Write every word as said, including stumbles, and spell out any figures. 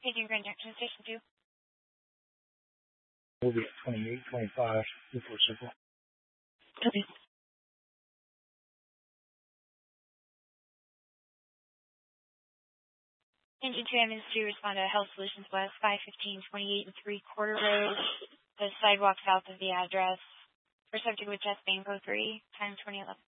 Paging Grand Junction Station two. We'll be at twenty-eight twenty-five Newport Circle. Okay. And E two M is to respond to Health Solutions West, five fifteen twenty-eight and three quarter road, the sidewalk south of the address, for subject with chest bang code three, time twenty eleven.